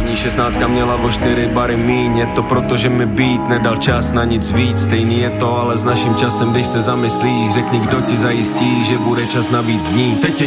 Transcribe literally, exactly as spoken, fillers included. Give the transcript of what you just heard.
Paní šestnáctka měla o čtyři bary míň. Je to proto, že mi beat nedal čas na nic víc. Stejný je to ale s naším časem, když se zamyslíš. Řekni, kdo ti zajistí, že bude čas na víc dní. Teď je